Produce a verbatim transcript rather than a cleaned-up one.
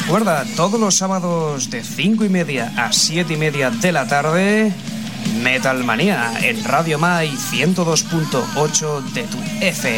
Recuerda, todos los sábados de cinco y media a siete y media de la tarde, Metal Manía en Radio Mai ciento dos punto ocho de tu F M.